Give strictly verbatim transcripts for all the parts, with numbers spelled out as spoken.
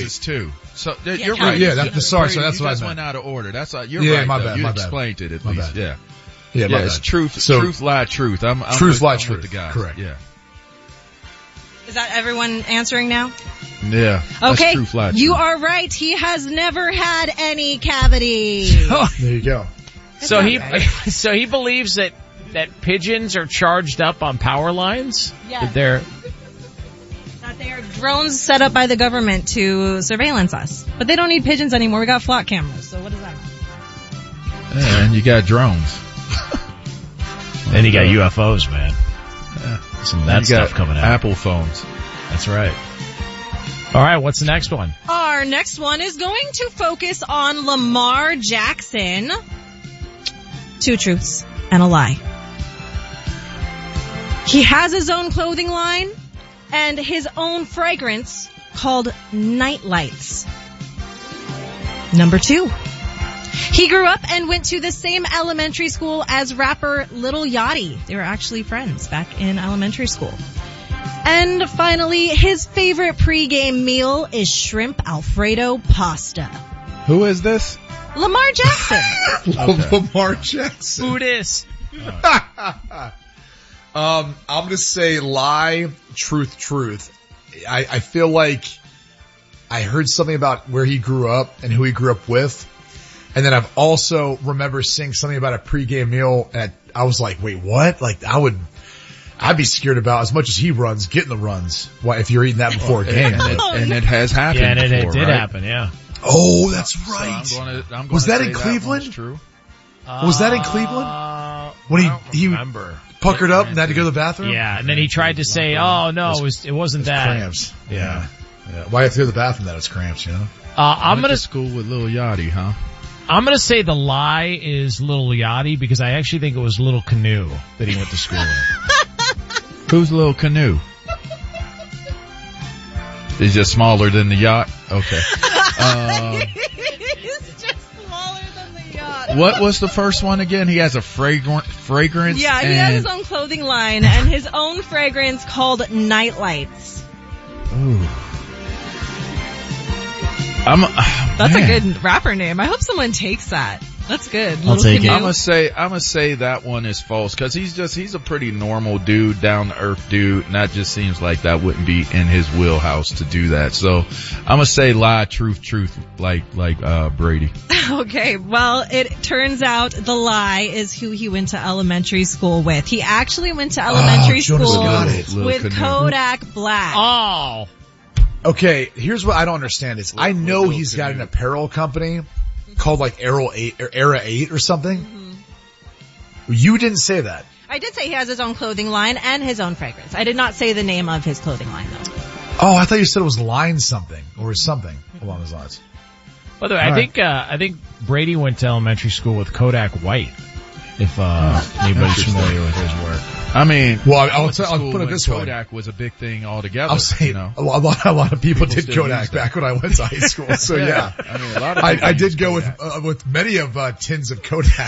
is too. So yeah, you're yeah, right. Yeah, that, sorry, so that's you what just I meant. went out of order. That's uh, you're yeah, right. My though. bad, you my explained bad. it at my least. Bad. Yeah. Yeah, yeah. My It's bad. truth. So, truth, lie, truth. I'm, I'm truth, with, lie, I'm truth. With the guys. Correct. Yeah. Is that everyone answering now? Yeah. Okay. Truth, lie, you truth. are right. He has never had any cavities. There you go. So he, so he believes that that pigeons are charged up on power lines. Yes. That they're That they are drones set up by the government to surveillance us. But they don't need pigeons anymore. We got flock cameras. So what does that mean? Yeah, and you got drones. Then you got U F Os, man. Yeah. Some of that you stuff got coming out. Apple phones. That's right. All right, what's the next one? Our next one is going to focus on Lamar Jackson. Two truths and a lie. He has his own clothing line and his own fragrance called Nightlights. Number two. He grew up and went to the same elementary school as rapper Lil Yachty. They were actually friends back in elementary school. And finally, his favorite pregame meal is shrimp Alfredo pasta. Who is this? Lamar Jackson. Okay. Lamar Jackson. Who dis? um, I'm gonna say lie, truth, truth. I, I feel like I heard something about where he grew up and who he grew up with. And then I've also remember seeing something about a pregame meal and I was like, wait, what? Like I would, I'd be scared about as much as he runs, getting the runs. Why, if you're eating that before a game. And it, and it has happened Yeah, and it, before, it did right? happen, yeah. Oh, that's right. So I'm gonna, I'm Was gonna that in say Cleveland? That true. Was that in Cleveland? Uh, When he, I don't he remember. puckered up and had to go to the bathroom? Yeah, and then he tried to say, oh, no, it, was, it wasn't It's that. cramps. Yeah. yeah. Why have to go to the bathroom then? It's cramps, you know? Uh, I'm Went gonna, to school with Lil Yachty, huh? I'm gonna say the lie is Lil Yachty because I actually think it was Little Canoe that he went to school with. Who's Lil Canoe? He's just smaller than the yacht? Okay. Um, He's just smaller than the yacht. what was the first one again? He has a fragrant, fragrance. Yeah, he and, has his own clothing line and his own fragrance called Nightlights. Ooh. I'm, That's man. a good rapper name. I hope someone takes that. That's good. I'll Little take it. Canoe. I'm gonna say, I'm gonna say that one is false because he's just, he's a pretty normal dude, down to earth dude, and that just seems like that wouldn't be in his wheelhouse to do that. So I'm gonna say lie, truth, truth, like, like, uh, Brady. Okay, well, it turns out the lie is who he went to elementary school with. He actually went to elementary Oh, Jonas school got it. Little with Canoe. Kodak Black. Oh. Okay, here's what I don't understand is I know Little he's got an Canoe. apparel company called like Era eight or Era eight or something. Mm-hmm. You didn't say that. I did say he has his own clothing line and his own fragrance. I did not say the name of his clothing line though. Oh, I thought you said it was line something or something along those lines. By the way, I All right. think, uh, I think Brady went to elementary school with Kodak White. If, uh, anybody's familiar with his work. I mean, Well, I- I I'll went to tell- I'll school put it when this way. Kodak was a big thing altogether. I'm saying you know? a, lot, a lot, a lot of people, People did still Kodak use that. back when I went to high school. So yeah, I mean, a lot of I, people I use did go with Kodak. uh, with many of uh, tins of Kodak.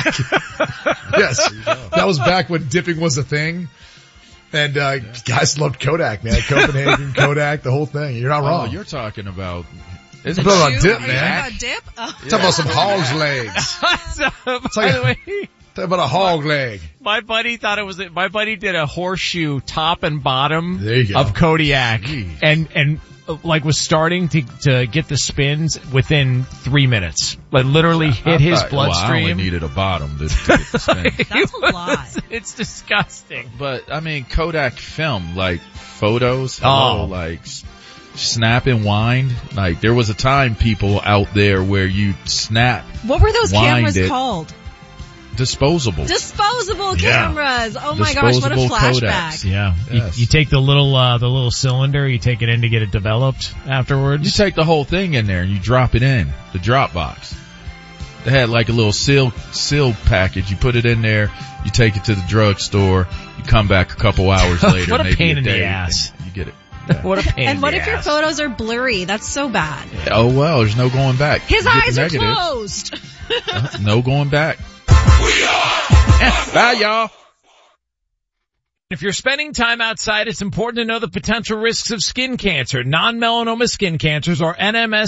Yes, that was back when dipping was a thing, and uh, guys loved Kodak, man. Copenhagen, Kodak, the whole thing. You're not Oh, wrong. you're talking about. I'm Isn't talking about it- dip, Are you man. talking about dip? Oh. Talking about some hog's legs. so, by like the a- way, Talking about a hog leg. my buddy thought it was, my buddy did a horseshoe top and bottom There you go. of Kodiak Jeez. and, and uh, like was starting to, to get the spins within three minutes. Like literally hit I his thought- well, I only bloodstream. need a bottom to, to get the spin. That's a lot. It's disgusting. But I mean, Kodak film, like photos, Oh. hello, like s- snap and wind. Like there was a time, people out there where you snap What were those Wind cameras it. called? disposable. Disposable Yeah. cameras. Oh my gosh, what a Disposable flashback. Kodaks. Yeah. Yes. You, you take the little, uh, the little cylinder, you take it in to get it developed afterwards. You take the whole thing in there and you drop it in the drop box. They had like a little seal seal package. You put it in there. You take it to the drugstore. You come back a couple hours later. What a maybe pain in the day, ass. and you get it. What a pain And in what the if your ass. photos are blurry? That's so bad. Oh well, there's no going back. His You get eyes the are negatives. closed. Uh, no going back. Bye, y'all. If you're spending time outside, it's important to know the potential risks of skin cancer, non-melanoma skin cancers, or N M S